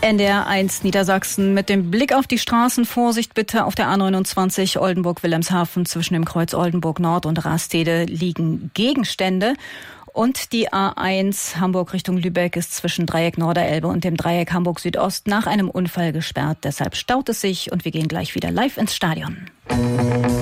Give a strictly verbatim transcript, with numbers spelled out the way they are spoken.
N D R eins Niedersachsen mit dem Blick auf die Straßen. Vorsicht bitte auf der A neunundzwanzig Oldenburg-Wilhelmshaven zwischen dem Kreuz Oldenburg Nord und Rastede liegen Gegenstände. Und die A eins Hamburg Richtung Lübeck ist zwischen Dreieck Norderelbe und dem Dreieck Hamburg Südost nach einem Unfall gesperrt. Deshalb staut es sich und wir gehen gleich wieder live ins Stadion.